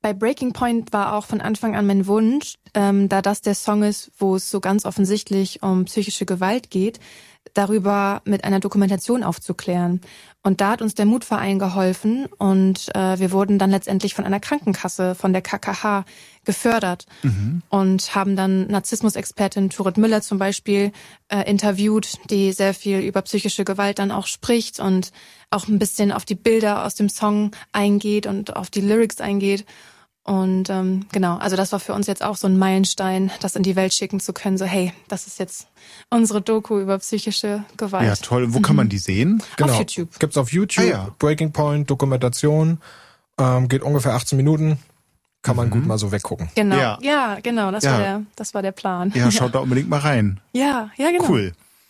bei Breaking Point war auch von Anfang an mein Wunsch, da das der Song ist, wo es so ganz offensichtlich um psychische Gewalt geht, darüber mit einer Dokumentation aufzuklären. Und da hat uns der Mutverein geholfen und wir wurden dann letztendlich von einer Krankenkasse, von der KKH, gefördert und haben dann Narzissmusexpertin Turit Müller zum Beispiel interviewt, die sehr viel über psychische Gewalt dann auch spricht und auch ein bisschen auf die Bilder aus dem Song eingeht und auf die Lyrics eingeht. Und genau, also das war für uns jetzt auch so ein Meilenstein, das in die Welt schicken zu können. So, hey, das ist jetzt unsere Doku über psychische Gewalt. Ja, toll. Und wo kann man die sehen? Genau. Auf YouTube. Gibt's auf YouTube. Breaking Point, Dokumentation. Geht ungefähr 18 Minuten. Kann man gut mal so weggucken. Genau, ja genau, das war der Plan. Ja, schaut da unbedingt mal rein. Ja, genau. Cool.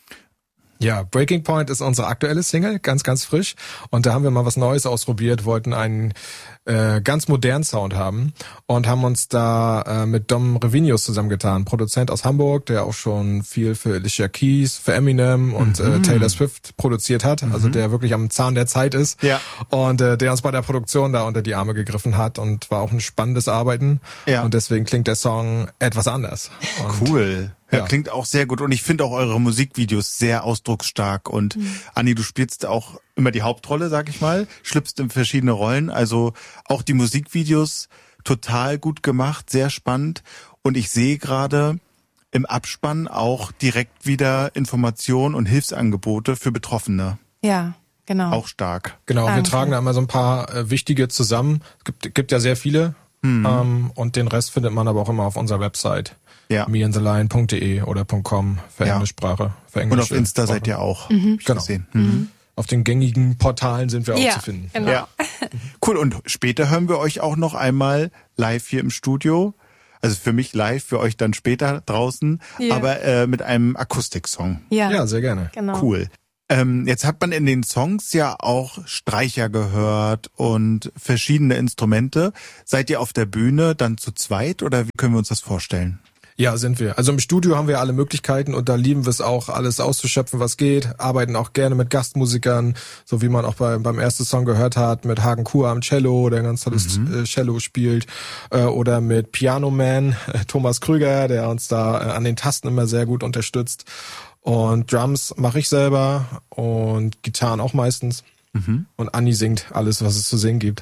Ja, Breaking Point ist unsere aktuelle Single, ganz, ganz frisch. Und da haben wir mal was Neues ausprobiert, wollten einen ganz modernen Sound haben und haben uns da mit Dom Revinius zusammengetan, Produzent aus Hamburg, der auch schon viel für Alicia Keys, für Eminem und Taylor Swift produziert hat, also der wirklich am Zahn der Zeit ist und der uns bei der Produktion da unter die Arme gegriffen hat und war auch ein spannendes Arbeiten und deswegen klingt der Song etwas anders. Und cool. Ja, klingt auch sehr gut und ich finde auch eure Musikvideos sehr ausdrucksstark und Anni, du spielst auch immer die Hauptrolle, sag ich mal, schlüpfst in verschiedene Rollen, also auch die Musikvideos total gut gemacht, sehr spannend und ich sehe gerade im Abspann auch direkt wieder Informationen und Hilfsangebote für Betroffene. Ja, genau. Auch stark. Genau, wir tragen da immer so ein paar wichtige zusammen. Es gibt ja sehr viele und den Rest findet man aber auch immer auf unserer Website. Ja. meandtheline.de oder .com für Englischsprache. Für und auf Insta seid ihr auch. Genau. Auf den gängigen Portalen sind wir auch zu finden. Genau. Ja. Cool. Und später hören wir euch auch noch einmal live hier im Studio. Also für mich live, für euch dann später draußen. Ja. Aber mit einem Akustiksong. Ja, sehr gerne. Genau. Cool. Jetzt hat man in den Songs ja auch Streicher gehört und verschiedene Instrumente. Seid ihr auf der Bühne dann zu zweit oder wie können wir uns das vorstellen? Ja, sind wir. Also im Studio haben wir alle Möglichkeiten und da lieben wir es auch, alles auszuschöpfen, was geht. Arbeiten auch gerne mit Gastmusikern, so wie man auch beim ersten Song gehört hat, mit Hagen Kur am Cello, der ein ganz tolles Cello spielt. Oder mit Piano Man, Thomas Krüger, der uns da an den Tasten immer sehr gut unterstützt. Und Drums mache ich selber und Gitarren auch meistens. Und Anni singt alles, was es zu singen gibt.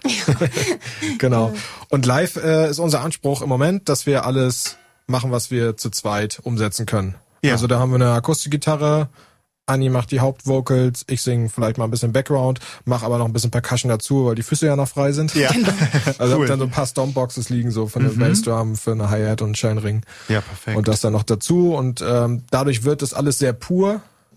Genau. Und live ist unser Anspruch im Moment, dass wir alles machen, was wir zu zweit umsetzen können. Ja. Also da haben wir eine Akustikgitarre, Anni macht die Hauptvocals, ich singe vielleicht mal ein bisschen Background, mache aber noch ein bisschen Percussion dazu, weil die Füße ja noch frei sind. Ja. Also cool. Hab dann so ein paar Stompboxes liegen, so für eine Bassdrum, für eine Hi-Hat und einen Scheinring. Ja, perfekt. Und das dann noch dazu und dadurch wird das alles sehr pur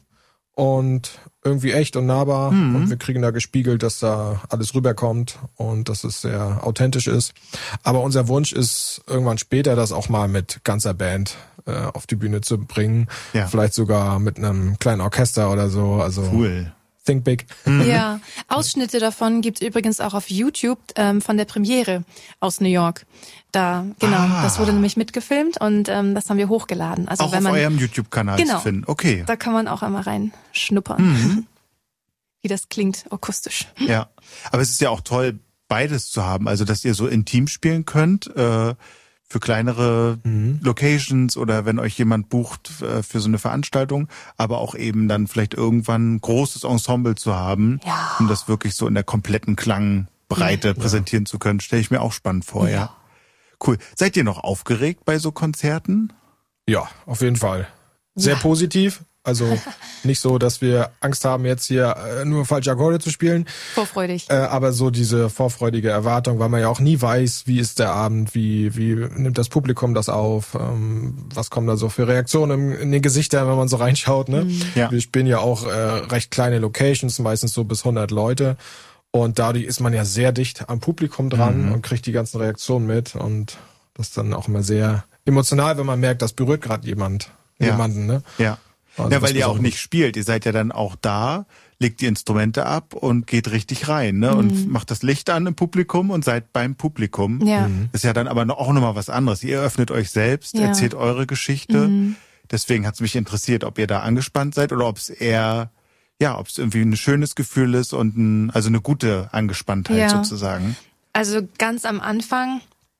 und irgendwie echt und nahbar und wir kriegen da gespiegelt, dass da alles rüberkommt und dass es sehr authentisch ist. Aber unser Wunsch ist irgendwann später, das auch mal mit ganzer Band auf die Bühne zu bringen. Ja. Vielleicht sogar mit einem kleinen Orchester oder so. Also cool. Think big. Ja, Ausschnitte davon gibt's übrigens auch auf YouTube von der Premiere aus New York. Da, genau, das wurde nämlich mitgefilmt und das haben wir hochgeladen. Also auch wenn man, auf eurem YouTube-Kanal zu finden. Okay. Da kann man auch einmal reinschnuppern, wie das klingt akustisch. Ja, aber es ist ja auch toll, beides zu haben. Also, dass ihr so intim spielen könnt, für kleinere Locations oder wenn euch jemand bucht für so eine Veranstaltung, aber auch eben dann vielleicht irgendwann ein großes Ensemble zu haben, um das wirklich so in der kompletten Klangbreite präsentieren zu können, stelle ich mir auch spannend vor, ja. Cool. Seid ihr noch aufgeregt bei so Konzerten? Ja, auf jeden Fall. Sehr positiv. Also nicht so, dass wir Angst haben, jetzt hier nur falsche Akkorde zu spielen. Vorfreudig. Aber so diese vorfreudige Erwartung, weil man ja auch nie weiß, wie ist der Abend, wie nimmt das Publikum das auf, was kommen da so für Reaktionen in den Gesichtern, wenn man so reinschaut. Ne? Ja. Wir spielen ja auch recht kleine Locations, meistens so bis 100 Leute. Und dadurch ist man ja sehr dicht am Publikum dran und kriegt die ganzen Reaktionen mit. Und das ist dann auch immer sehr emotional, wenn man merkt, das berührt gerade jemanden. Ne? Ja. Also ja, weil ihr auch nicht spielt. Ihr seid ja dann auch da, legt die Instrumente ab und geht richtig rein, ne? Und macht das Licht an im Publikum und seid beim Publikum. Ja. Das ist ja dann aber auch nochmal was anderes. Ihr öffnet euch selbst, erzählt eure Geschichte. Deswegen hat es mich interessiert, ob ihr da angespannt seid oder ob es eher, ob es irgendwie ein schönes Gefühl ist und also eine gute Angespanntheit sozusagen. Also ganz am Anfang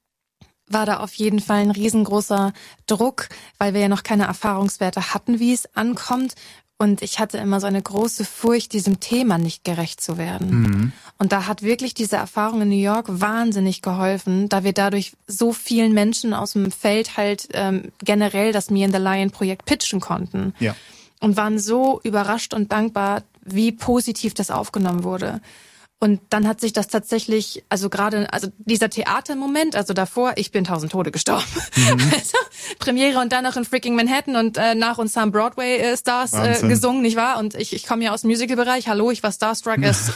war da auf jeden Fall ein riesengroßer Druck, weil wir ja noch keine Erfahrungswerte hatten, wie es ankommt. Und ich hatte immer so eine große Furcht, diesem Thema nicht gerecht zu werden. Mhm. Und da hat wirklich diese Erfahrung in New York wahnsinnig geholfen, da wir dadurch so vielen Menschen aus dem Feld halt generell das Me and the Lion Projekt pitchen konnten. Ja. Und waren so überrascht und dankbar, wie positiv das aufgenommen wurde. Und dann hat sich das tatsächlich, also dieser Theatermoment, also davor, ich bin 1000 Tode gestorben. Mhm. Also, Premiere und dann noch in freaking Manhattan und nach uns haben Broadway-Stars gesungen, nicht wahr? Und ich komme ja aus dem Musical-Bereich, hallo, ich war starstruck as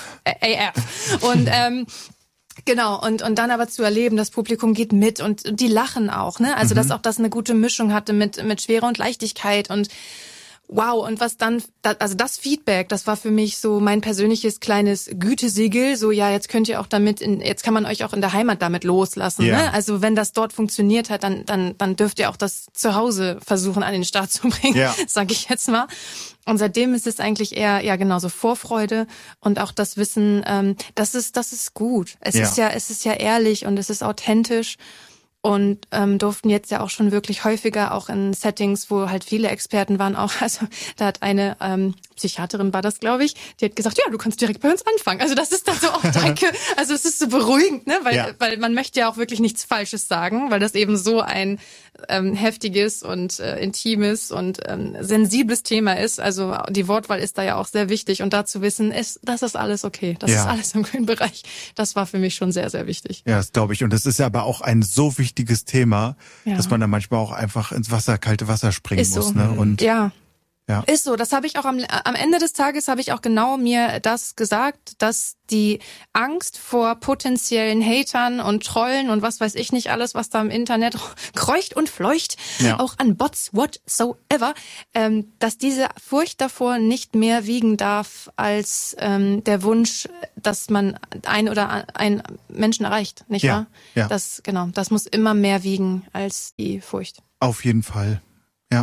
AF. Und genau, und dann aber zu erleben, das Publikum geht mit und die lachen auch, ne? Also dass auch das eine gute Mischung hatte mit Schwere und Leichtigkeit und wow, und was dann, also das Feedback, das war für mich so mein persönliches kleines Gütesiegel, so ja, jetzt könnt ihr auch jetzt kann man euch auch in der Heimat damit loslassen, ne? Also wenn das dort funktioniert hat, dann dürft ihr auch das zu Hause versuchen an den Start zu bringen, sag ich jetzt mal. Und seitdem ist es eigentlich eher, ja genauso Vorfreude und auch das Wissen, das ist gut. Es ist ja ehrlich und es ist authentisch. Und durften jetzt ja auch schon wirklich häufiger auch in Settings, wo halt viele Experten waren auch, also da hat eine Psychiaterin war das, glaube ich, die hat gesagt, ja, du kannst direkt bei uns anfangen. Also das ist dann so auch danke, also es ist so beruhigend, ne, weil man möchte ja auch wirklich nichts Falsches sagen, weil das eben so ein heftiges und intimes und sensibles Thema ist. Also die Wortwahl ist da ja auch sehr wichtig und da zu wissen, das ist alles okay, das ist alles im grünen Bereich. Das war für mich schon sehr, sehr wichtig. Ja, das glaube ich. Und das ist ja aber auch ein so wichtiges Thema, dass man da manchmal auch einfach ins kalte Wasser springen muss. So. Ne? Und ja. Ist so, das habe ich auch am Ende des Tages habe ich auch genau mir das gesagt, dass die Angst vor potenziellen Hatern und Trollen und was weiß ich nicht alles, was da im Internet kreucht und fleucht, auch an Bots, whatsoever, dass diese Furcht davor nicht mehr wiegen darf als der Wunsch, dass man einen Menschen erreicht, nicht wahr? Ja. Das muss immer mehr wiegen als die Furcht. Auf jeden Fall, ja.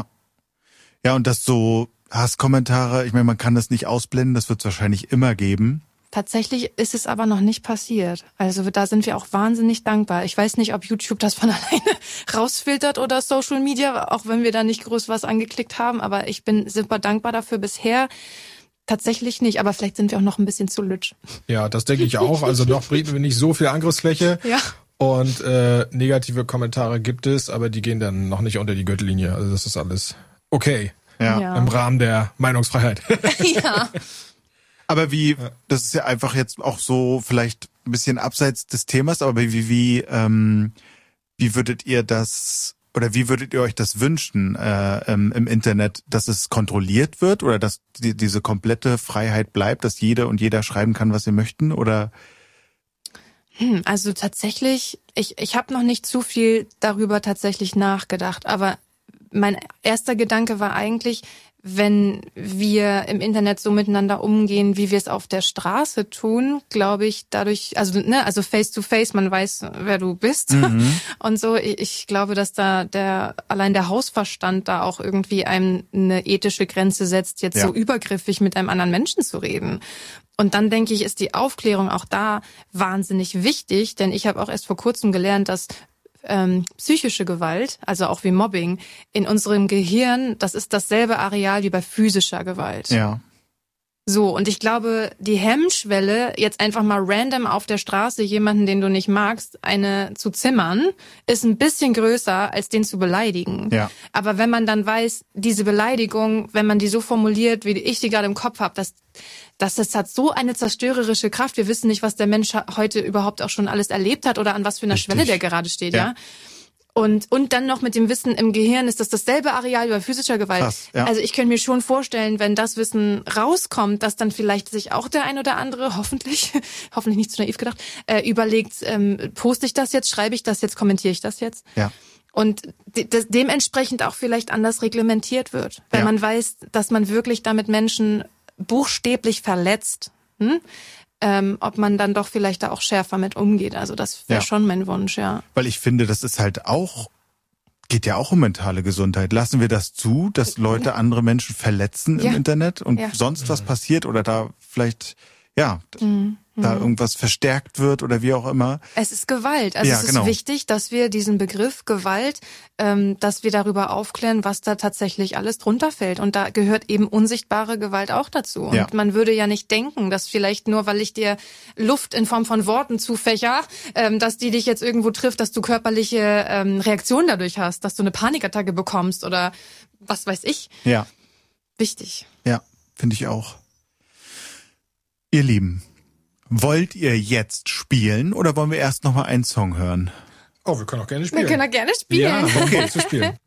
Ja, und das so Hasskommentare, ich meine, man kann das nicht ausblenden, das wird es wahrscheinlich immer geben. Tatsächlich ist es aber noch nicht passiert. Also da sind wir auch wahnsinnig dankbar. Ich weiß nicht, ob YouTube das von alleine rausfiltert oder Social Media, auch wenn wir da nicht groß was angeklickt haben, aber ich bin super dankbar dafür bisher. Tatsächlich nicht, aber vielleicht sind wir auch noch ein bisschen zu lütsch. Ja, das denke ich auch. Also noch bieten wir nicht so viel Angriffsfläche. Ja. Und negative Kommentare gibt es, aber die gehen dann noch nicht unter die Gürtellinie. Also das ist alles okay. Ja. Im Rahmen der Meinungsfreiheit. Ja. Aber das ist ja einfach jetzt auch so vielleicht ein bisschen abseits des Themas, aber wie würdet ihr das oder wie würdet ihr euch das wünschen im Internet, dass es kontrolliert wird oder dass diese komplette Freiheit bleibt, dass jede und jeder schreiben kann, was sie möchten oder? Also tatsächlich, ich habe noch nicht zu viel darüber tatsächlich nachgedacht, aber mein erster Gedanke war eigentlich, wenn wir im Internet so miteinander umgehen, wie wir es auf der Straße tun, glaube ich, dadurch, also face to face, man weiß, wer du bist. Mhm. Und so, ich glaube, dass da allein der Hausverstand da auch irgendwie einem eine ethische Grenze setzt, jetzt so übergriffig mit einem anderen Menschen zu reden. Und dann denke ich, ist die Aufklärung auch da wahnsinnig wichtig, denn ich habe auch erst vor kurzem gelernt, dass psychische Gewalt, also auch wie Mobbing, in unserem Gehirn, das ist dasselbe Areal wie bei physischer Gewalt. Ja. So, und ich glaube, die Hemmschwelle, jetzt einfach mal random auf der Straße jemanden, den du nicht magst, eine zu zimmern, ist ein bisschen größer, als den zu beleidigen. Ja. Aber wenn man dann weiß, diese Beleidigung, wenn man die so formuliert, wie ich sie gerade im Kopf habe, das hat so eine zerstörerische Kraft. Wir wissen nicht, was der Mensch heute überhaupt auch schon alles erlebt hat oder an was für einer Schwelle der gerade steht, ja. Und dann noch mit dem Wissen im Gehirn ist das dasselbe Areal wie bei physischer Gewalt. Krass, ja. Also ich könnte mir schon vorstellen, wenn das Wissen rauskommt, dass dann vielleicht sich auch der ein oder andere, hoffentlich nicht zu naiv gedacht, überlegt, poste ich das jetzt, schreibe ich das jetzt, kommentiere ich das jetzt? Ja. Und dementsprechend auch vielleicht anders reglementiert wird. Wenn man weiß, dass man wirklich damit Menschen buchstäblich verletzt, ob man dann doch vielleicht da auch schärfer mit umgeht. Also das wäre schon mein Wunsch, ja. Weil ich finde, das ist halt geht ja auch um mentale Gesundheit. Lassen wir das zu, dass Leute andere Menschen verletzen im Internet und sonst was passiert oder da vielleicht, da irgendwas verstärkt wird oder wie auch immer. Es ist Gewalt. Also Ja, es ist genau. wichtig, dass wir diesen Begriff Gewalt, dass wir darüber aufklären, was da tatsächlich alles drunter fällt. Und da gehört eben unsichtbare Gewalt auch dazu. Und Ja. man würde ja nicht denken, dass vielleicht nur, weil ich dir Luft in Form von Worten zufächer, dass die dich jetzt irgendwo trifft, dass du körperliche Reaktionen dadurch hast, dass du eine Panikattacke bekommst oder was weiß ich. Ja, Wichtig. ja, finde ich auch. Ihr Lieben, wollt ihr jetzt spielen oder wollen wir erst noch mal einen Song hören? Oh, wir können auch gerne spielen. Wir können da gerne spielen. Ja, okay, zu spielen.